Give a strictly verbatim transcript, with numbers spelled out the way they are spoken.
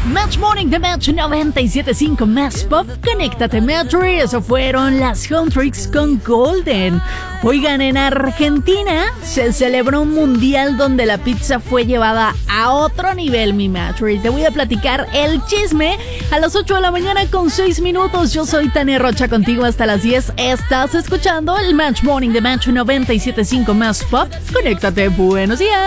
Match Morning de Match noventa y siete punto cinco más Pop. Conéctate, Matri. Eso fueron las Home Tricks con Golden. Oigan, en Argentina se celebró un mundial donde la pizza fue llevada a otro nivel, mi Matri. Te voy a platicar el chisme a las ocho de la mañana con seis minutos. Yo soy Tania Rocha, contigo hasta las diez. Estás escuchando el Match Morning de Match noventa y siete punto cinco más Pop. Conéctate, buenos días.